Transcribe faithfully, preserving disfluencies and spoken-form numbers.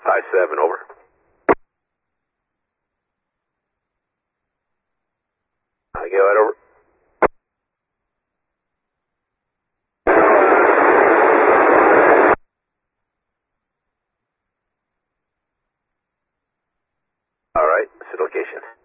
High seven, over. I go ahead, over. All right, this is location.